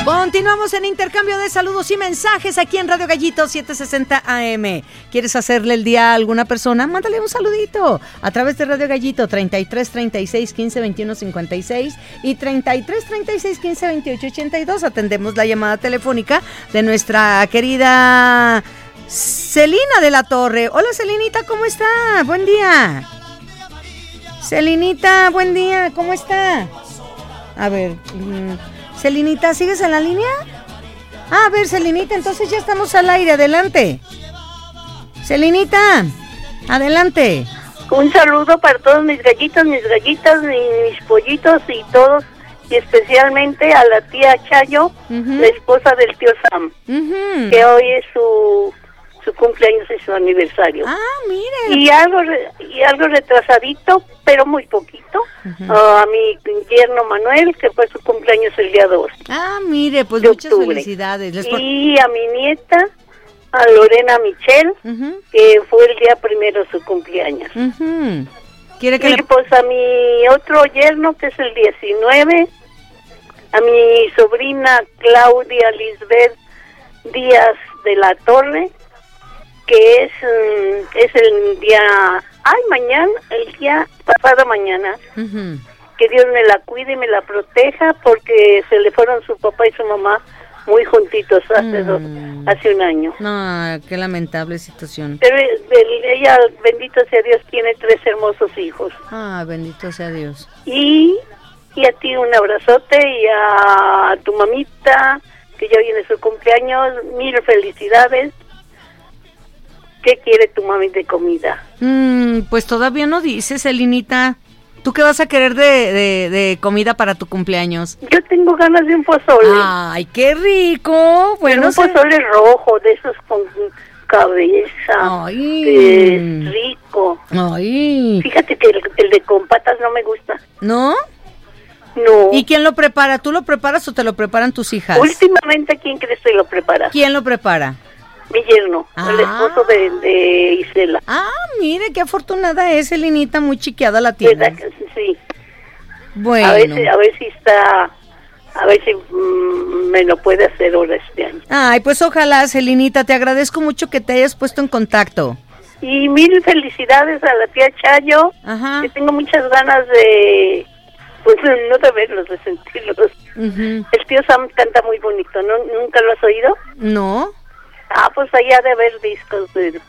Continuamos en intercambio de saludos y mensajes aquí en Radio Gallito 760 AM. ¿Quieres hacerle el día a alguna persona? Mándale un saludito a través de Radio Gallito 33 36 15 21 56 y 33 36 15 28 82. Atendemos la llamada telefónica de nuestra querida Celina de la Torre. Hola Celinita, ¿cómo está? Buen día. Celinita, buen día, ¿cómo está? A ver, Celinita, ¿sigues en la línea? A ver, Celinita, entonces ya estamos al aire, adelante. Celinita, adelante. Un saludo para todos mis gallitos, mis gallitas, mis pollitos y todos, y especialmente a la tía Chayo, la esposa del tío Sam, que hoy es su cumpleaños y su aniversario. Ah, mire. Y algo retrasadito, pero muy poquito, a mi yerno Manuel, que fue su cumpleaños el día 2. Ah, mire, pues muchas felicidades. Y a mi nieta, a Lorena Michelle, que fue el día 1 su cumpleaños. ¿Quiere que pues a mi otro yerno, que es el 19, a mi sobrina Claudia Lisbeth Díaz de la Torre, que es el día, mañana, el día pasado mañana, que Dios me la cuide y me la proteja, porque se le fueron su papá y su mamá muy juntitos hace un año. No, qué lamentable situación. Pero ella, bendito sea Dios, tiene 3 hermosos hijos. Ah, bendito sea Dios. Y a ti un abrazote, y a tu mamita, que ya viene su cumpleaños, 1000 felicidades. ¿Qué quiere tu mami de comida? Pues todavía no dices, Celinita. ¿Tú qué vas a querer de comida para tu cumpleaños? Yo tengo ganas de un pozole. ¡Ay, qué rico! Bueno, un pozole rojo, de esos con cabeza. ¡Ay! Que es rico. ¡Ay! Fíjate que el de con patas no me gusta. ¿No? No. ¿Y quién lo prepara? ¿Tú lo preparas o te lo preparan tus hijas? Últimamente, ¿quién crees que lo prepara? ¿Quién lo prepara? Mi yerno, el esposo de Isela. Ah, mire, qué afortunada es, Celinita, muy chiqueada la tiene. Sí. Bueno. A ver si me lo puede hacer ahora este año. Ay, pues ojalá, Celinita, te agradezco mucho que te hayas puesto en contacto. Y 1000 felicidades a la tía Chayo, que tengo muchas ganas de, pues no de verlos, de sentirlos. El tío Sam canta muy bonito, ¿no? ¿Nunca lo has oído? No. Pues allá de ver discos de...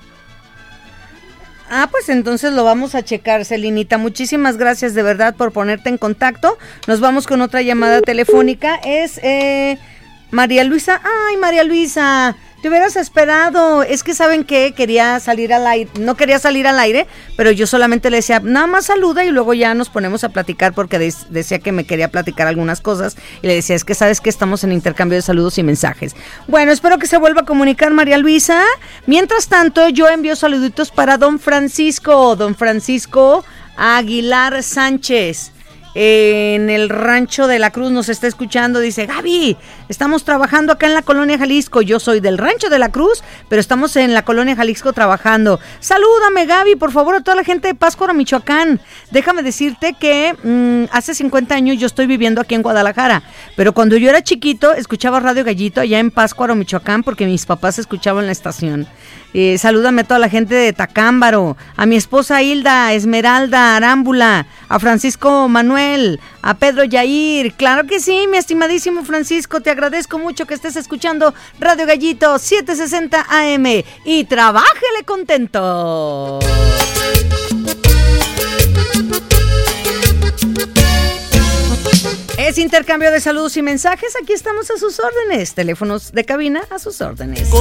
Pues entonces lo vamos a checar, Celinita. Muchísimas gracias de verdad por ponerte en contacto. Nos vamos con otra llamada telefónica. Es María Luisa. Ay, María Luisa, te hubieras esperado. Es que ¿saben qué? Quería salir al aire. No quería salir al aire, pero yo solamente le decía, nada más saluda y luego ya nos ponemos a platicar, porque decía que me quería platicar algunas cosas. Y le decía, es que sabes que estamos en intercambio de saludos y mensajes. Bueno, espero que se vuelva a comunicar María Luisa. Mientras tanto, yo envío saluditos para don Francisco Aguilar Sánchez. En el Rancho de la Cruz nos está escuchando, dice, Gaby, estamos trabajando acá en la Colonia Jalisco. Yo soy del Rancho de la Cruz, pero estamos en la Colonia Jalisco trabajando. Salúdame, Gaby, por favor, a toda la gente de Pátzcuaro, Michoacán. Déjame decirte que hace 50 años yo estoy viviendo aquí en Guadalajara, pero cuando yo era chiquito escuchaba Radio Gallito allá en Pátzcuaro, Michoacán, porque mis papás escuchaban la estación. Salúdame a toda la gente de Tacámbaro, a mi esposa Hilda, Esmeralda, Arámbula, a Francisco Manuel, a Pedro Yair. Claro que sí, mi estimadísimo Francisco, te agradezco mucho que estés escuchando Radio Gallito 760 AM y trabájele contento. Es intercambio de saludos y mensajes. Aquí estamos a sus órdenes. Teléfonos de cabina a sus órdenes.